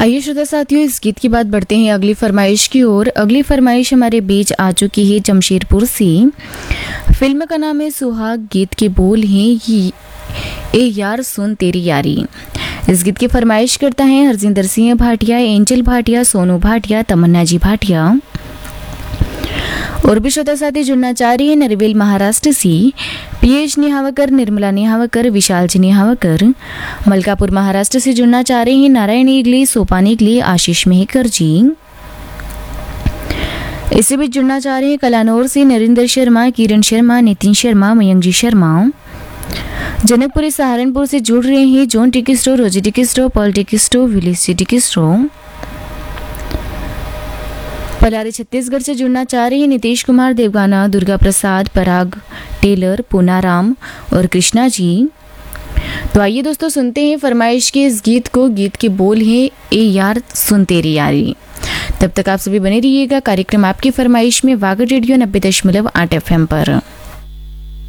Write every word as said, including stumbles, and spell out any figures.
आइए श्रोता साथियों, इस गीत की बात बढ़ते हैं अगली फरमाइश की ओर। अगली फरमाइश हमारे बीच आ चुकी है जमशेदपुर से। फिल्म का नाम है सुहाग, गीत के बोल हैं ये ए यार सुन तेरी यारी। इस गीत की फरमाइश करता है हरजिंदर सिंह भाटिया, एंजल भाटिया, सोनू भाटिया, तमन्ना जी भाटिया। और भी श्रोता साथी जुड़ना चाह रही है नरवेल महाराष्ट्र से पीएच निहावकर, निर्मला निहावकर, विशाल जी निहावकर। मलकापुर महाराष्ट्र से जुड़ना चाह रहे हैं नारायण इगले, सोपान इगले, आशीष मेहकर जी। इससे भी जुड़ना चाह रहे हैं कलानौर से नरेंद्र शर्मा, किरण शर्मा, नितिन शर्मा, मयंक जी शर्मा। जनकपुरी सहारनपुर से जुड़ रहे हैं जॉन टिकिस्टो, रोजी टिकिस्टो, पॉल टिकिस्टो, विलिस जी टिकिस्टो। पलारी छत्तीसगढ़ से जुड़ना चाह रहे हैं नितेश कुमार, देवगाना, दुर्गा प्रसाद, पराग टेलर, पूनाराम और कृष्णा जी। तो आइए दोस्तों सुनते हैं फरमाइश के इस गीत को। गीत के बोल हैं ए यार सुन तेरी यारी। तब तक आप सभी बने रहिएगा कार्यक्रम आपकी फरमाइश में वागड़ रेडियो नब्बे दशमलव आठ एफ एम पर।